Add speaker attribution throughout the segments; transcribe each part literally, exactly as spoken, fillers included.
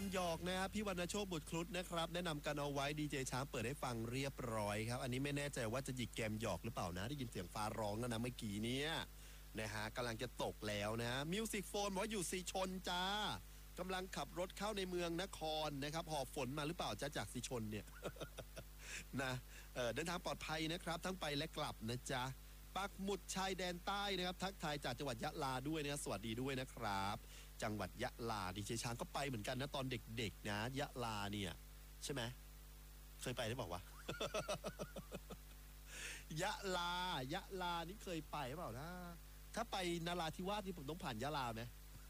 Speaker 1: มหยอกนะครับพี่วรรณโชคบุตรครุฑนะครับแนะนำกันเอาไว้ดีเจช้างเปิดให้ฟังเรียบร้อยครับอันนี้ไม่แน่ใจว่าจะหยิกแกมหยอกหรือเปล่านะได้ยินเสียงฟ้าร้องแล้วนะเมื่อกี้เนี้ยนะฮะกำลังจะตกแล้วนะมิวสิกโฟนบอกว่าอยู่สีชนจ้ากำลังขับรถเข้าในเมืองนครนะครับหอบฝนมาหรือเปล่าจ้าจากสีชนเนี่ย นะเเดินทางปลอดภัยนะครับทั้งไปและกลับนะจ๊ะปักหมุดชายแดนใต้นะครับทักทายจากจังหวัดยะลาด้วยนะครับสวัสดีด้วยนะครับจังหวัดยะลาดีเจช้างก็ไปเหมือนกันนะตอนเด็กๆนะยะลาเนี่ยใช่ไหมเคยไปหรือเปล่าวะ ยะลายะลานี่เคยไปหรือเปล่านะถ้าไปนราธิวาสนี่ผมต้องผ่านยะลาไหม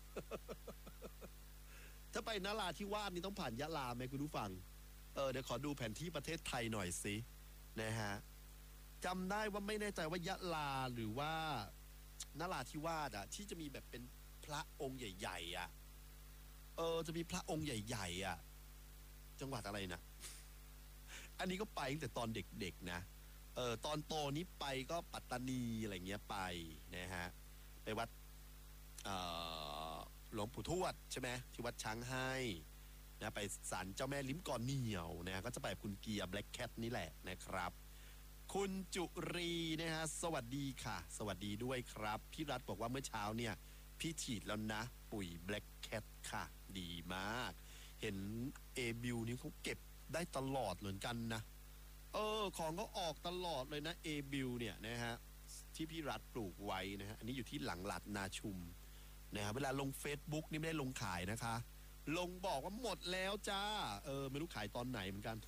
Speaker 1: ถ้าไปนราธิวาสนี่ต้องผ่านยะลาไหมคุณผู้ฟังเออเดี๋ยวขอดูแผนที่ประเทศไทยหน่อยสินะฮะจำได้ว่าไม่แน่ใจว่ายะลาหรือว่านราธิวาสอ่ะที่จะมีแบบเป็นพระองค์ใหญ่ๆอ่ะเออจะมีพระองค์ใหญ่ๆอ่ะจังหวัดอะไรนะ อันนี้ก็ไปตั้งแต่ตอนเด็กๆนะเออตอนโตนี้ไปก็ปัตตานีอะไรเงี้ยไปนะฮะไปวัดเอ่อหลวงปู่ทวดใช่ไหมที่วัดช้างให้นะไปศาลเจ้าแม่ลิ้มก่อนเหนียวนะก็จะไปคุณเกียร์แบล็กแคทนี่แหละนะครับคุณจุรีนะฮะสวัสดีค่ะสวัสดีด้วยครับพี่รัฐบอกว่าเมื่อเช้าเนี่ยพี่ฉีดแล้วนะปุ๋ยแบล็กแคทค่ะดีมากเห็นเอบิวนี่เขาเก็บได้ตลอดเหมือนกันนะเออของเขาออกตลอดเลยนะเอบิวเนี่ยนะฮะที่พี่รัฐปลูกไว้นะฮะอันนี้อยู่ที่หลังหลัดนาชุมนะฮะเวลาลง Facebook นี่ไม่ได้ลงขายนะคะลงบอกว่าหมดแล้วจ้าเออไม่รู้ขายตอนไหนเหมือนกัน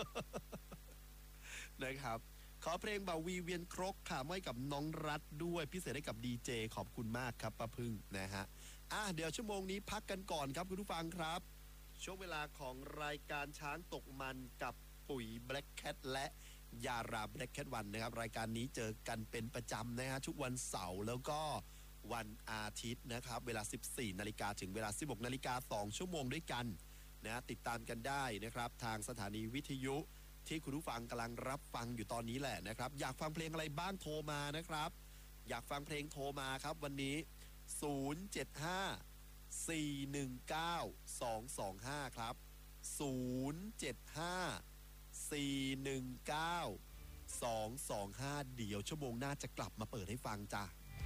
Speaker 1: นะครับขอเพลงบ่าวีเวียนครกค่ะไม่กับน้องรัฐด้วยพิเศษให้กับดีเจขอบคุณมากครับป้าพึ่งนะฮะอ่ะเดี๋ยวชั่วโมงนี้พักกันก่อนครับคุณผู้ฟังครับช่วงเวลาของรายการช้างตกมันกับปุ๋ย Black Cat และยารา Black Cat วันนะครับรายการนี้เจอกันเป็นประจำนะฮะทุกวันเสาร์แล้วก็วันอาทิตย์นะครับเวลา สิบสี่นาฬิกาถึงเวลา สิบหกนาฬิกาสองชั่วโมงด้วยกันนะติดตามกันได้นะครับทางสถานีวิทยุที่คุณผู้ฟังกำลังรับฟังอยู่ตอนนี้แหละนะครับอยากฟังเพลงอะไรบ้างโทรมานะครับอยากฟังเพลงโทรมาครับวันนี้ศูนย์ เจ็ด ห้า สี่ หนึ่ง เก้า สอง สอง ห้าครับศูนย์ เจ็ด ห้า สี่ หนึ่ง เก้า สอง สอง ห้าเดี๋ยวชั่วโมงหน้าจะกลับมาเปิดให้ฟังจ้ะ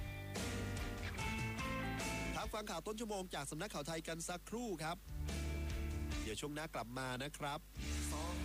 Speaker 1: ทางฟังข่าวต้นชั่วโมงจากสำนักข่าวไทยกันสักครู่ครับเดี๋ยวช่วงหน้ากลับมานะครับ